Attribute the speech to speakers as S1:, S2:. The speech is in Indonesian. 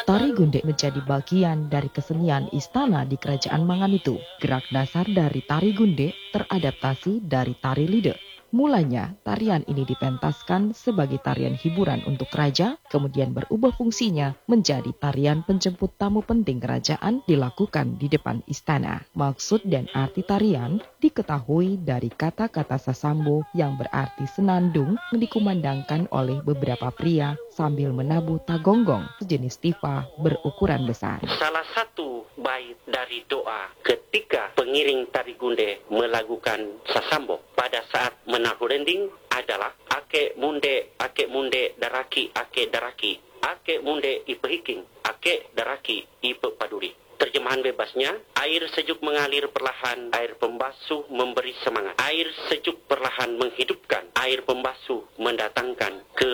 S1: Tari gunde menjadi bagian dari kesenian istana di Kerajaan Manganitu. Gerak dasar dari tari gunde teradaptasi dari tari lide. Mulanya, tarian ini dipentaskan sebagai tarian hiburan untuk raja, kemudian berubah fungsinya menjadi tarian penjemput tamu penting kerajaan dilakukan di depan istana. Maksud dan arti tarian diketahui dari kata-kata sasambo yang berarti senandung yang dikumandangkan oleh beberapa pria sambil menabuh tagonggong, sejenis tifa berukuran besar.
S2: Salah satu bait dari doa ketika pengiring tari gunde melakukan sasambo pada saat menabuh rending adalah ake munde daraki ake munde ipe hiking ake daraki ipe paduri. Terjemahan bebasnya, air sejuk mengalir perlahan, air pembasuh memberi semangat. Air sejuk perlahan menghidupkan, air pembasuh mendatangkan